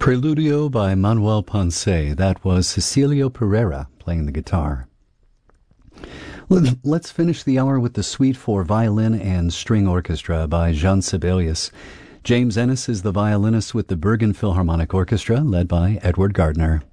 Preludio by Manuel Ponce. That was Cecilio Pereira playing the guitar. Let's finish the hour with the Suite for Violin and String Orchestra by Jean Sibelius. James Ennis is the violinist with the Bergen Philharmonic Orchestra, led by Edward Gardner.